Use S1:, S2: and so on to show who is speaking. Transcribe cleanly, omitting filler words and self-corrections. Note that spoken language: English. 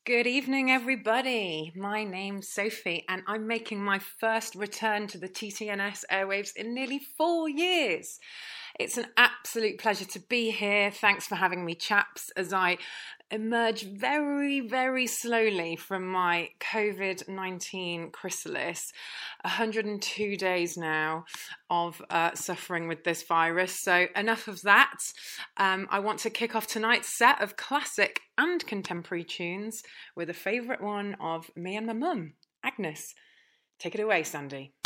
S1: Good evening, everybody. My name's Sophie, and I'm making my first return to the TTNS airwaves in nearly 4 years. It's an absolute pleasure to be here. Thanks for having me, chaps, as I emerge very, very slowly from my COVID-19 chrysalis. 102 days now of suffering with this virus. So enough of that. I want to kick off tonight's set of classic and contemporary tunes with a favourite one of me and my mum, Agnes. Take it away, Sandy.